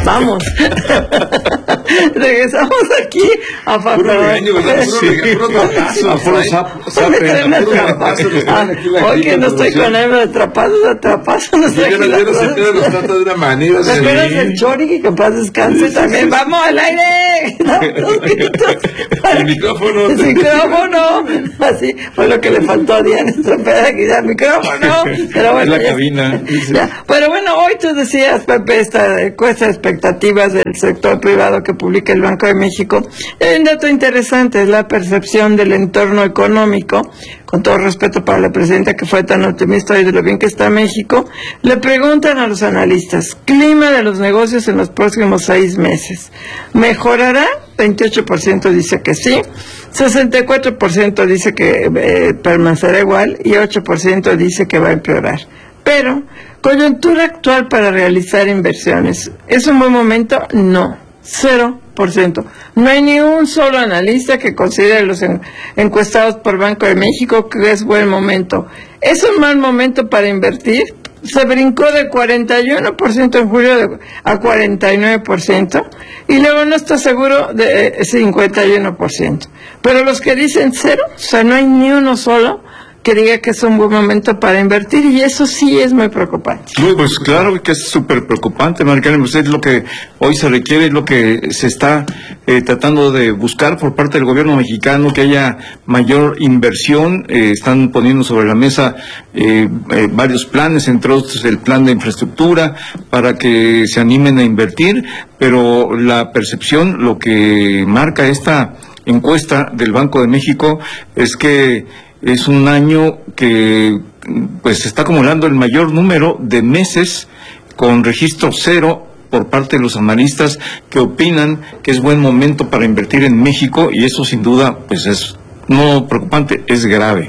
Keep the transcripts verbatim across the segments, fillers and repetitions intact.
Vamos. Regresamos aquí a Papel. Hoy que no estoy con él de trapazos a trapazos. No sé yo no se queda los trata de una manera. ¿Te acuerdas del Chori, que paz descanse también? ¡Vamos al aire! El micrófono. El micrófono. Así fue lo que le faltó a Diana Cepeda, que ya el micrófono. Pero bueno, es la cabina. Ya. Pero bueno, hoy tú decías, Pepe, esta encuesta de expectativas del sector privado que publica el Banco de México. Hay un dato interesante, es la percepción del entorno económico. Con todo respeto para la presidenta que fue tan optimista y de lo bien que está México, le preguntan a los analistas, clima de los negocios en los próximos seis meses. ¿Mejorará? veintiocho por ciento dice que sí, sesenta y cuatro por ciento dice que eh, permanecerá igual y ocho por ciento dice que va a empeorar. Pero, coyuntura actual para realizar inversiones, ¿es un buen momento? No, cero por ciento. No hay ni un solo analista que considere los en, encuestados por Banco de México que es buen momento. ¿Es un mal momento para invertir? Se brincó de cuarenta y uno por ciento en julio de, a cuarenta y nueve por ciento y luego no está seguro de eh, cincuenta y uno por ciento. Pero los que dicen cero, o sea, no hay ni uno solo que diga que es un buen momento para invertir, y eso sí es muy preocupante. Muy, pues claro que es súper preocupante, Maricarmen, pues es lo que hoy se requiere, es lo que se está eh, tratando de buscar por parte del gobierno mexicano, que haya mayor inversión. Eh, están poniendo sobre la mesa eh, eh, varios planes, entre otros el plan de infraestructura, para que se animen a invertir, pero la percepción, lo que marca esta encuesta del Banco de México es que es un año que pues está acumulando el mayor número de meses con registro cero por parte de los analistas que opinan que es buen momento para invertir en México, y eso sin duda pues es no preocupante, es grave.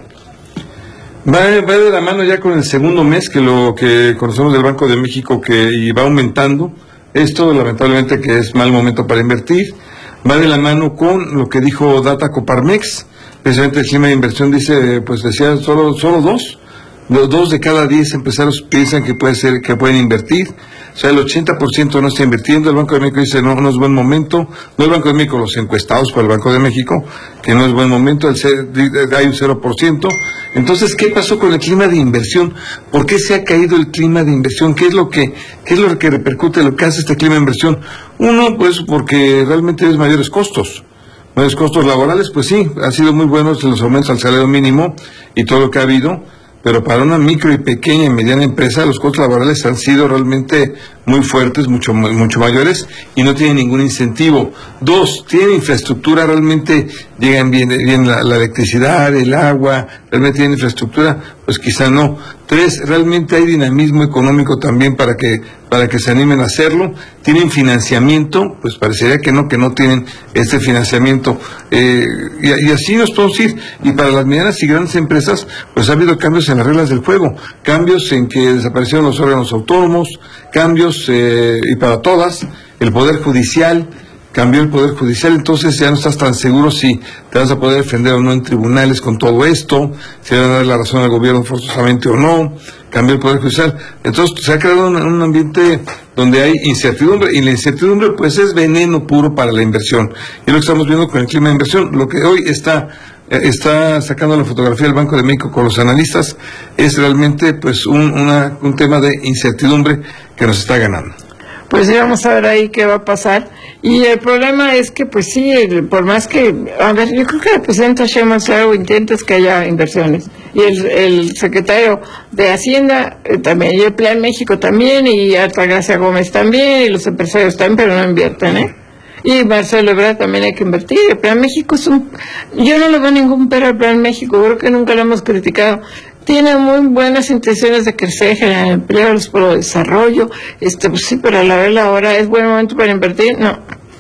Va, va de la mano ya con el segundo mes que lo que conocemos del Banco de México, que y va aumentando. Esto lamentablemente que es mal momento para invertir. Va de la mano con lo que dijo Data Coparmex. Precisamente el clima de inversión dice, pues decía, solo solo dos, dos de cada diez empresarios piensan que puede ser, que pueden invertir. O sea, el ochenta por ciento no está invirtiendo. El Banco de México dice, no, no es buen momento. No el Banco de México, los encuestados por el Banco de México, que no es buen momento. El C, hay un cero por ciento. Entonces, ¿qué pasó con el clima de inversión? ¿Por qué se ha caído el clima de inversión? ¿Qué es lo que, qué es lo que repercute, lo que hace este clima de inversión? Uno, pues, porque realmente es mayores costos. Los costos laborales, pues sí, han sido muy buenos los aumentos al salario mínimo y todo lo que ha habido, pero para una micro y pequeña y mediana empresa los costos laborales han sido realmente muy fuertes, mucho mucho mayores, y no tienen ningún incentivo. Dos, tienen infraestructura, realmente llegan bien, bien la, la electricidad, el agua, realmente tienen infraestructura, pues quizá no. Tres, realmente hay dinamismo económico también para que para que se animen a hacerlo. Tienen financiamiento, pues parecería que no, que no tienen este financiamiento. Eh, y, y así nos podemos ir. Y para las medianas y grandes empresas, pues ha habido cambios en las reglas del juego, cambios en que desaparecieron los órganos autónomos, cambios, eh, y para todas, el Poder Judicial, cambió el Poder Judicial, entonces ya no estás tan seguro si te vas a poder defender o no en tribunales con todo esto, si le van a dar la razón al gobierno forzosamente o no, cambió el Poder Judicial. Entonces se ha creado un, un ambiente donde hay incertidumbre, y la incertidumbre pues es veneno puro para la inversión. Y lo que estamos viendo con el clima de inversión, lo que hoy está está sacando la fotografía del Banco de México con los analistas, es realmente pues un, una, un tema de incertidumbre que nos está ganando. Pues sí, vamos a ver ahí qué va a pasar. Y el problema es que, pues sí, el, por más que, a ver, yo creo que la presidenta Sheinbaum algo intenta es que haya inversiones. Y el, el secretario de Hacienda eh, también, y el Plan México también, y Altagracia Gómez también, y los empresarios también, pero no invierten, ¿eh? Y Marcelo Ebrard también hay que invertir. El Plan México es un... Yo no le veo ningún pero al Plan México, creo que nunca lo hemos criticado. Tiene muy buenas intenciones de crecer, generar empleo, los pueblos de desarrollo, este, pues sí, pero a la vez la hora es buen momento para invertir, no.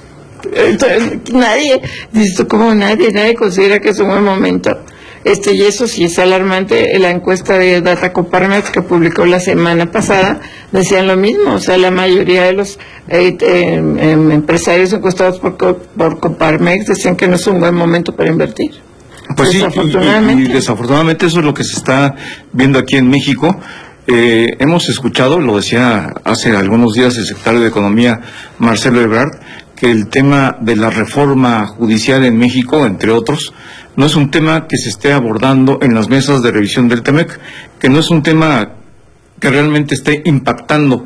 Entonces, nadie, dices tú, como nadie, nadie considera que es un buen momento. Este, y eso sí es alarmante. La encuesta de Data Coparmex que publicó la semana pasada decían lo mismo, o sea, la mayoría de los eh, eh, empresarios encuestados por, por Coparmex decían que no es un buen momento para invertir. Pues sí, y, y, y desafortunadamente eso es lo que se está viendo aquí en México. Eh, hemos escuchado, lo decía hace algunos días el secretario de Economía, Marcelo Ebrard, que el tema de la reforma judicial en México, entre otros, no es un tema que se esté abordando en las mesas de revisión del Temec, que no es un tema que realmente esté impactando,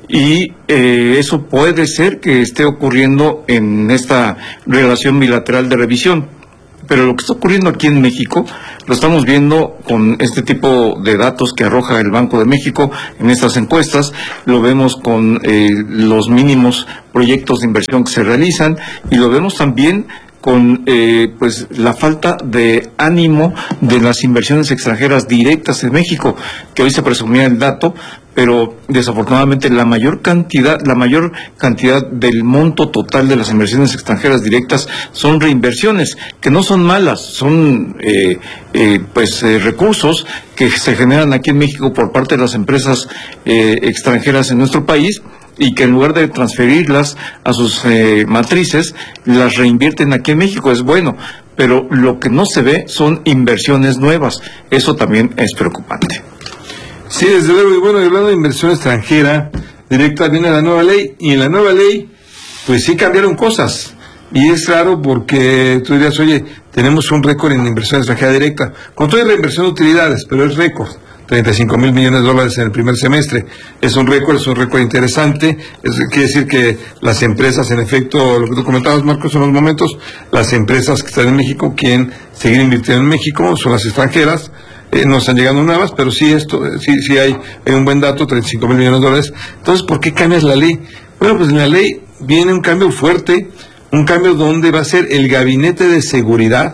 y eh, eso puede ser que esté ocurriendo en esta relación bilateral de revisión. Pero lo que está ocurriendo aquí en México lo estamos viendo con este tipo de datos que arroja el Banco de México en estas encuestas, lo vemos con eh, los mínimos proyectos de inversión que se realizan, y lo vemos también con eh, pues la falta de ánimo de las inversiones extranjeras directas en México, que hoy se presumía el dato, pero desafortunadamente la mayor cantidad, la mayor cantidad del monto total de las inversiones extranjeras directas son reinversiones, que no son malas, son eh, eh, pues eh, recursos que se generan aquí en México por parte de las empresas eh, extranjeras en nuestro país, y que en lugar de transferirlas a sus eh, matrices, las reinvierten aquí en México. Es bueno, pero lo que no se ve son inversiones nuevas. Eso también es preocupante. Sí, desde luego. Y bueno, hablando de inversión extranjera directa, viene la nueva ley, y en la nueva ley, pues sí cambiaron cosas. Y es raro porque tú dirías, oye, tenemos un récord en inversión extranjera directa, con toda la inversión de utilidades, pero es récord. treinta y cinco mil millones de dólares en el primer semestre. Es un récord, es un récord interesante. Es, quiere decir que las empresas, en efecto, lo que tú comentabas, Marcos, en los momentos, las empresas que están en México quieren seguir invirtiendo en México, son las extranjeras. Eh, no están llegando nuevas, pero sí esto, sí, sí hay, hay un buen dato, treinta y cinco mil millones de dólares. Entonces, ¿por qué cambias la ley? Bueno, pues en la ley viene un cambio fuerte, un cambio donde va a ser el gabinete de seguridad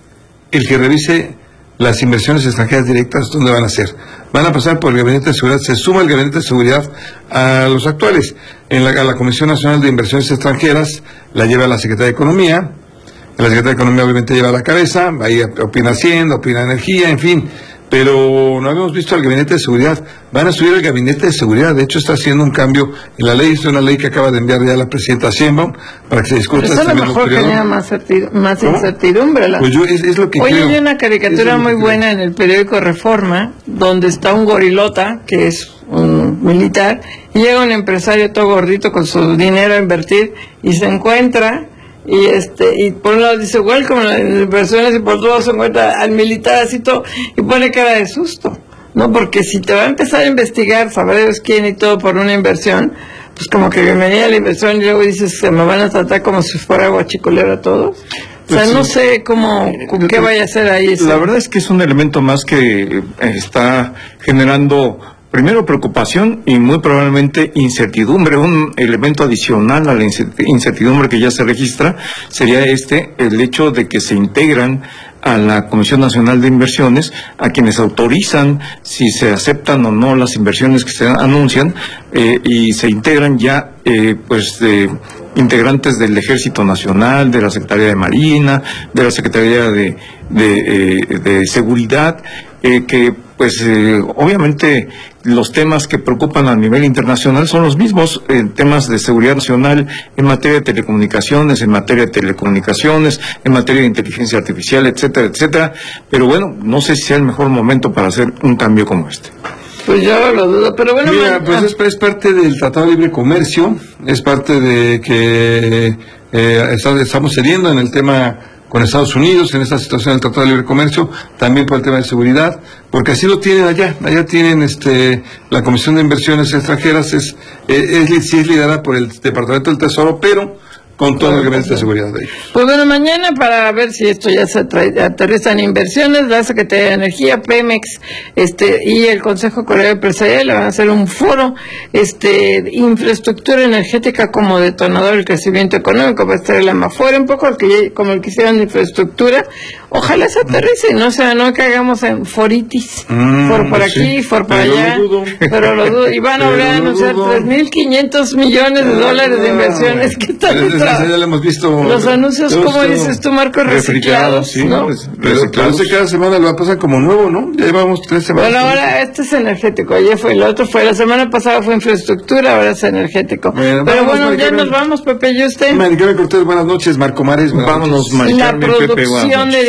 el que revise las inversiones extranjeras directas. ¿Dónde van a ser? Van a pasar por el gabinete de seguridad, se suma el gabinete de seguridad a los actuales. En la, a la Comisión Nacional de Inversiones Extranjeras la lleva la Secretaría de Economía. La Secretaría de Economía obviamente lleva la cabeza, ahí opina Hacienda, opina Energía, en fin, pero no habíamos visto al gabinete de seguridad. Van a subir el gabinete de seguridad, de hecho está haciendo un cambio en la ley, es una ley que acaba de enviar ya la presidenta Sheinbaum para que se discuta. Pero eso este a lo mejor genera más, más incertidumbre. La... Pues yo, es, es lo que Hoy creo. hay una caricatura muy buena en el periódico Reforma, donde está un gorilota, que es un militar, y llega un empresario todo gordito con su dinero a invertir, y se encuentra... Y este y por un lado dice welcome a las inversiones, y por otro lado se encuentra al militar así todo, y pone cara de susto, ¿no? Porque si te va a empezar a investigar, saber Dios quién y todo por una inversión, pues como que bienvenida a la inversión, y luego dices que me van a tratar como si fuera guachicolero a todos. O sea, no sé cómo, con qué vaya a ser ahí. La verdad es que es un elemento más que está generando... Primero, preocupación y muy probablemente incertidumbre. Un elemento adicional a la incertidumbre que ya se registra sería este, el hecho de que se integran a la Comisión Nacional de Inversiones, a quienes autorizan si se aceptan o no las inversiones que se anuncian, eh, y se integran ya eh, pues eh, integrantes del Ejército Nacional, de la Secretaría de Marina, de la Secretaría de, de, eh, de Seguridad, eh, que pues eh, obviamente los temas que preocupan a nivel internacional son los mismos, eh, temas de seguridad nacional en materia de telecomunicaciones, en materia de telecomunicaciones, en materia de inteligencia artificial, etcétera, etcétera. Pero bueno, no sé si sea el mejor momento para hacer un cambio como este. Pues yo lo dudo, pero bueno... Mira, pues es, es parte del Tratado de Libre Comercio, es parte de que eh, estamos cediendo en el tema con Estados Unidos, en esta situación del Tratado de Libre Comercio, también por el tema de seguridad, porque así lo tienen allá, allá tienen este la Comisión de Inversiones Extranjeras, es, es, es, sí es liderada por el Departamento del Tesoro, pero con todo el gabinete de seguridad de ellos. Pues bueno, mañana para ver si esto ya se aterriza en inversiones, la Secretaría de Energía, Pemex, este y el Consejo Coreano Empresarial le van a hacer un foro, este infraestructura energética como detonador del crecimiento económico, va a estar el Amafuera, un poco el que, como el que hicieron de infraestructura. Ojalá se aterrice, no sea, no caigamos en foritis, mm, for por aquí, sí, for por pero allá, lo dudo. pero lo dudo, y van a volver a anunciar tres mil quinientos millones de dólares de inversiones que están ya lo hemos visto. Los anuncios, como dices tú, Marco, reciclados, sí, ¿no? Pues, reciclados. Pero cada semana lo va a pasar como nuevo, ¿no? Ya llevamos tres semanas. Bueno, ahora este es energético, ayer fue, el otro fue, la semana pasada fue infraestructura, ahora es energético. Bueno, pero vamos, bueno, ya nos vamos, Pepe, y usted. Maricela Cortés, buenas noches, Marco Mares. Vámonos, Maricela, la producción Pepe, de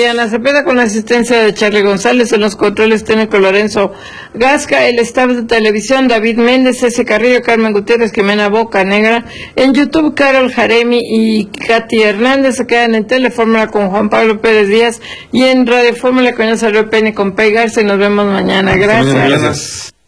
Diana Cepeda, con la asistencia de Charlie González, en los controles técnico Lorenzo Gasca, el staff de televisión David Méndez, Ese Carrillo, Carmen Gutiérrez, Jimena Boca Negra, en YouTube Carol Jaremi y Katy Hernández. Se quedan en Telefórmula con Juan Pablo Pérez Díaz y en Radio Fórmula con Rosario Pene con Pei Garza, y nos vemos mañana. Gracias. Gracias.